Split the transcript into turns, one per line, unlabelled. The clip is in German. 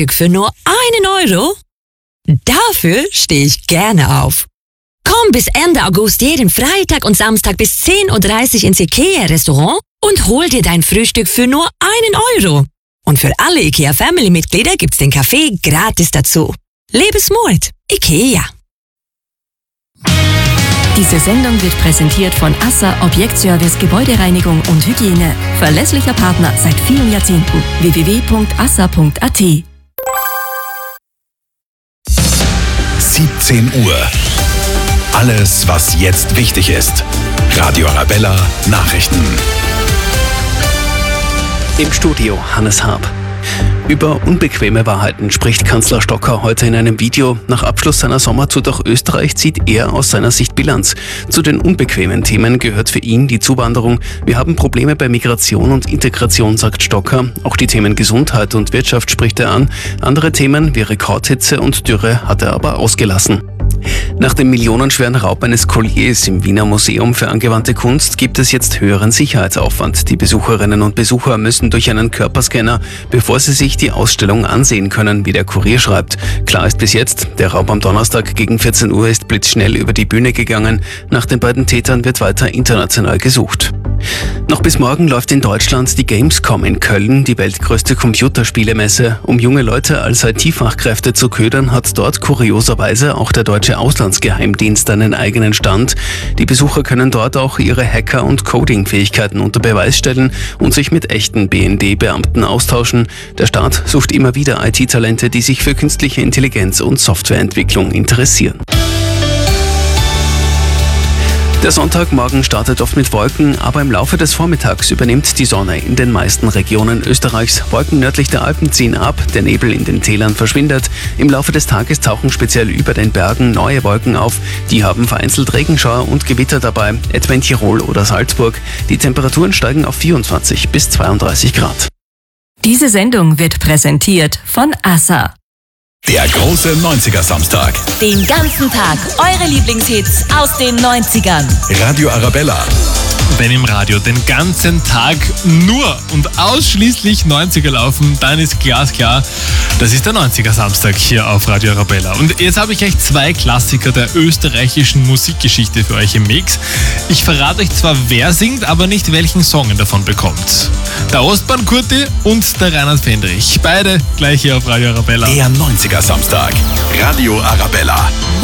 Frühstück für nur 1 Euro? Dafür stehe ich gerne auf. Komm bis Ende August jeden Freitag und Samstag bis 10:30 Uhr ins IKEA-Restaurant und hol dir dein Frühstück für nur 1 Euro. Und für alle IKEA-Family-Mitglieder gibt's den Kaffee gratis dazu. Lebensmut, IKEA.
Diese Sendung wird präsentiert von ASSA Objektservice Gebäudereinigung und Hygiene. Verlässlicher Partner seit vielen Jahrzehnten. www.assa.at
17 Uhr. Alles, was jetzt wichtig ist. Radio Arabella Nachrichten.
Im Studio Hannes Haab. Über unbequeme Wahrheiten spricht Kanzler Stocker heute in einem Video. Nach Abschluss seiner Sommertour durch Österreich zieht er aus seiner Sicht Bilanz. Zu den unbequemen Themen gehört für ihn die Zuwanderung. Wir haben Probleme bei Migration und Integration, sagt Stocker. Auch die Themen Gesundheit und Wirtschaft spricht er an. Andere Themen wie Rekordhitze und Dürre hat er aber ausgelassen. Nach dem millionenschweren Raub eines Colliers im Wiener Museum für angewandte Kunst gibt es jetzt höheren Sicherheitsaufwand. Die Besucherinnen und Besucher müssen durch einen Körperscanner, bevor sie sich die Ausstellung ansehen können, wie der Kurier schreibt. Klar ist bis jetzt, der Raub am Donnerstag gegen 14 Uhr ist blitzschnell über die Bühne gegangen. Nach den beiden Tätern wird weiter international gesucht. Noch bis morgen läuft in Deutschland die Gamescom in Köln, die weltgrößte Computerspielemesse. Um junge Leute als IT-Fachkräfte zu ködern, hat dort kurioserweise auch der deutsche Auslandsgeheimdienst einen eigenen Stand. Die Besucher können dort auch ihre Hacker- und Coding-Fähigkeiten unter Beweis stellen und sich mit echten BND-Beamten austauschen. Der Staat sucht immer wieder IT-Talente, die sich für künstliche Intelligenz und Softwareentwicklung interessieren. Der Sonntagmorgen startet oft mit Wolken, aber im Laufe des Vormittags übernimmt die Sonne in den meisten Regionen Österreichs. Wolken nördlich der Alpen ziehen ab, der Nebel in den Tälern verschwindet. Im Laufe des Tages tauchen speziell über den Bergen neue Wolken auf. Die haben vereinzelt Regenschauer und Gewitter dabei, etwa in Tirol oder Salzburg. Die Temperaturen steigen auf 24 bis 32 Grad.
Diese Sendung wird präsentiert von ASSA.
Der große 90er Samstag.
Den ganzen Tag eure Lieblingshits aus den 90ern.
Radio Arabella.
Wenn im Radio den ganzen Tag nur und ausschließlich 90er laufen, dann ist glasklar, das ist der 90er Samstag hier auf Radio Arabella. Und jetzt habe ich euch 2 Klassiker der österreichischen Musikgeschichte für euch im Mix. Ich verrate euch zwar, wer singt, aber nicht welchen Song ihr davon bekommt. Der Ostbahn-Kurti und der Reinhard Fendrich. Beide gleich hier auf Radio Arabella.
Der 90er Samstag. Radio Arabella.